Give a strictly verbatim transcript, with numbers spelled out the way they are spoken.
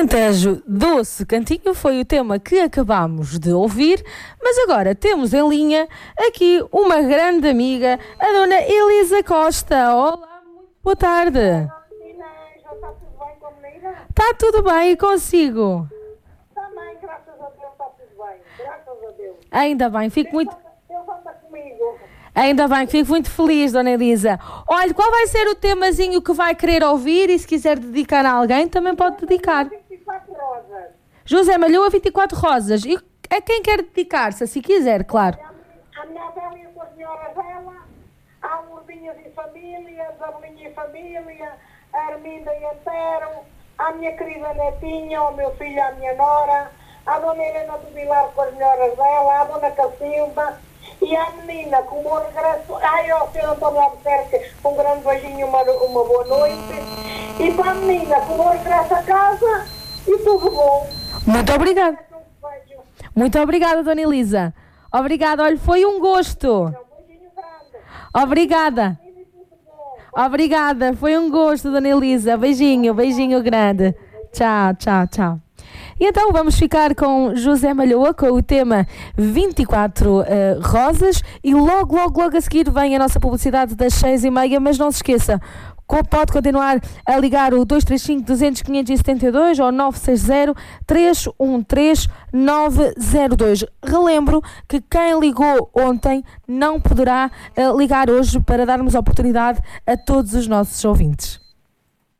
Alentejo Doce Cantinho foi o tema que acabámos de ouvir, mas agora temos em linha aqui uma grande amiga, a dona Elisa Costa. Olá, muito boa tarde. Olá, Inês, está tudo bem com a menina? Está tudo bem e consigo? Também, graças a Deus, está tudo bem, graças a Deus. Ainda bem, fico muito... Deus anda comigo. Ainda bem, fico muito feliz, dona Elisa. Olha, qual vai ser o temazinho que vai querer ouvir e se quiser dedicar a alguém, também pode dedicar. vinte e quatro rosas. José Malhoa, vinte e quatro rosas. E a quem quer dedicar-se, se quiser, claro. A minha avó e com as senhoras dela, há Lourdinhas e família, Zabelinha e família, a Arminda e Antero, a minha querida netinha, o meu filho, a minha nora, a dona Helena do Vilar com as senhoras dela, a dona Cacilda. E a menina, com o regresso... Ai, ó, senhor António Albuquerque, um grande beijinho e uma, uma boa noite. E para a menina, com o regresso a casa, e tudo bom. Muito obrigada. Um beijo. Muito obrigada, dona Elisa. Obrigada, olha, foi um gosto. Um beijinho grande. Obrigada. E tudo bom. Obrigada, foi um gosto, dona Elisa. Beijinho, beijinho grande. Tchau, tchau, tchau. E então vamos ficar com José Malhoa com o tema vinte e quatro uh, rosas e logo, logo, logo a seguir vem a nossa publicidade das seis e meia, mas não se esqueça, pode continuar a ligar o dois três cinco, duzentos, quinhentos e setenta e dois ou nove seis zero, três um três, nove zero dois. Relembro que quem ligou ontem não poderá uh, ligar hoje para darmos oportunidade a todos os nossos ouvintes.